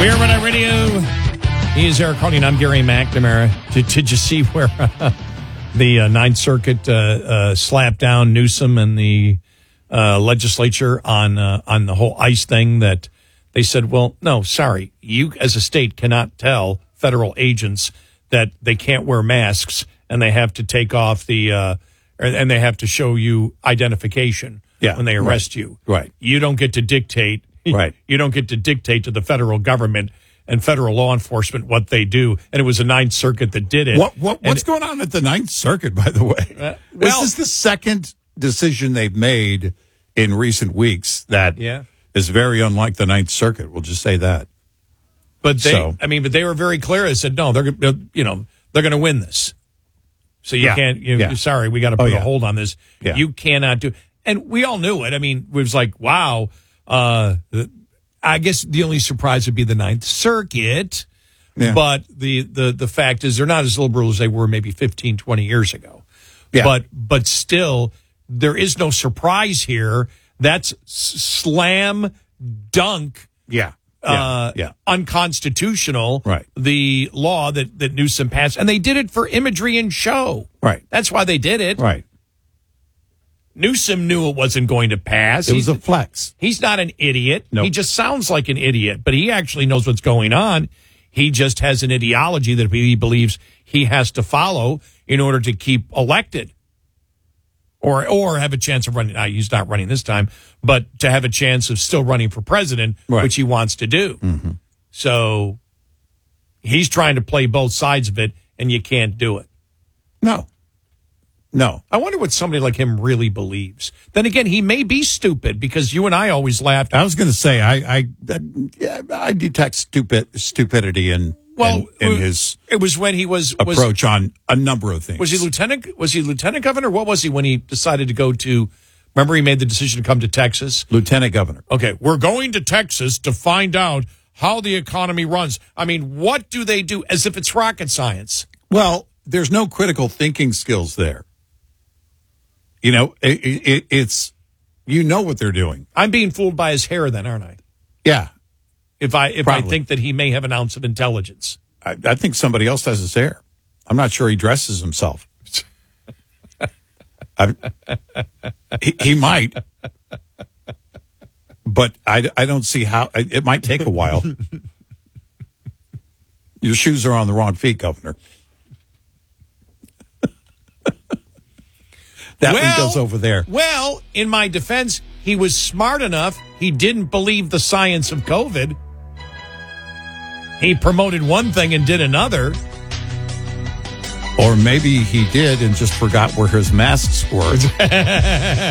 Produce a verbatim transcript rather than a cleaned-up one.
Here at our radio, he is Eric Carney, and I'm Gary McNamara. Did, did you see where uh, the uh, Ninth Circuit uh, uh, slapped down Newsom and the uh, legislature on uh, on the whole ICE thing? That they said, well, no, sorry, you as a state cannot tell federal agents that they can't wear masks and they have to take off the uh, and they have to show you identification yeah, when they arrest right, you. Right. You don't get to dictate. Right. You don't get to dictate to the federal government and federal law enforcement what they do. And it was the Ninth Circuit that did it. What, what What's and, going on at the Ninth Circuit, by the way? Uh, well, this is the second decision they've made in recent weeks that yeah. is very unlike the Ninth Circuit. We'll just say that. But they, so, I mean, but they were very clear. They said, no, they're, you know, they're going to win this. So you yeah, can't, you, yeah. sorry, we got to put oh, yeah. a hold on this. Yeah. You cannot do, and we all knew it. I mean, it was like, wow. Uh, I guess the only surprise would be the Ninth Circuit. Yeah. But the, the, the fact is they're not as liberal as they were maybe fifteen, twenty years ago. Yeah. But, but still, there is no surprise here. That's slam dunk. Yeah. Uh, yeah. yeah. unconstitutional, right. the law that, that Newsom passed. And they did it for imagery and show. Right. That's why they did it. Right. Newsom knew it wasn't going to pass. It was he's, a flex. He's not an idiot. Nope. He just sounds like an idiot, but he actually knows what's going on. He just has an ideology that he believes he has to follow in order to keep elected. Or or have a chance of running. Now, he's not running this time, but to have a chance of still running for president, right. which he wants to do. Mm-hmm. So he's trying to play both sides of it, and you can't do it. No. No. I wonder what somebody like him really believes. Then again, he may be stupid because you and I always laughed. I was going to say, I I, I I detect stupid stupidity in, well, in, in his it was when he was approach was, on a number of things. Was he lieutenant? Was he lieutenant governor? What was he when he decided to go to? Remember, he made the decision to come to Texas. Lieutenant governor. Okay, we're going to Texas to find out how the economy runs. I mean, what do they do? As if it's rocket science. Well, there's no critical thinking skills there. You know, it, it, it's, you know what they're doing. I'm being fooled by his hair then, aren't I? Yeah. If I if Probably. I think that he may have an ounce of intelligence. I, I think somebody else has his hair. I'm not sure he dresses himself. I, he, he might. But I, I don't see how. It might take a while. Your shoes are on the wrong feet, Governor. That well, one goes over there. Well, in my defense, he was smart enough. He didn't believe the science of COVID. He promoted one thing and did another. Or maybe he did and just forgot where his masks were.